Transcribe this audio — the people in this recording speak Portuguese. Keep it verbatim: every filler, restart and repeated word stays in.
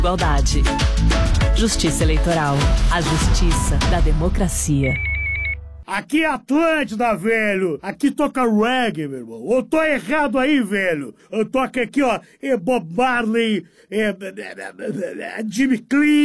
Igualdade. Justiça Eleitoral. A justiça da democracia. Aqui é Atlântida, velho. Aqui toca reggae, meu irmão. Eu tô errado aí, velho. Eu toco aqui, ó, é Bob Marley, é, é, é, é Jimmy Cliff.